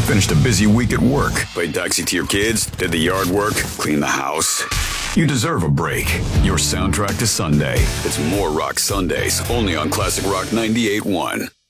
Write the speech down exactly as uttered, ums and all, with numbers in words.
Finished a busy week at work. Played taxi to your kids, did the yard work, cleaned the house. You deserve a break. Your soundtrack to Sunday. It's More Rock Sundays, only on Classic Rock ninety-eight point one.